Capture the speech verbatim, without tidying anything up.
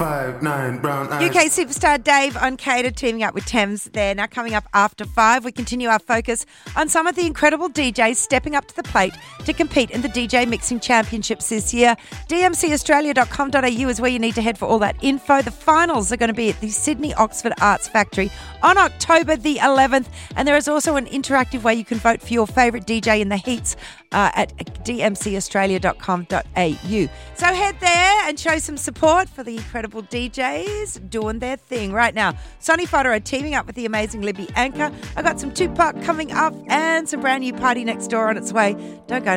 five, nine, brown eyes. U K superstar Dave on Cater teaming up with Thames there. Now coming up after five, we continue our focus on some of the incredible D Js stepping up to the plate to compete in the D J Mixing Championships this year. D M C australia dot com dot a u is where you need to head for all that info. The finals are going to be at the Sydney Oxford Arts Factory on October the eleventh. And there is also an interactive way you can vote for your favourite D J in the heats uh, at d m c australia dot com dot a u. So head there and show some support for the incredible D Js doing their thing right now. Sonny Fodder are teaming up with the amazing Libby Anchor. I got some Tupac coming up and some brand new Party Next Door on its way. Don't go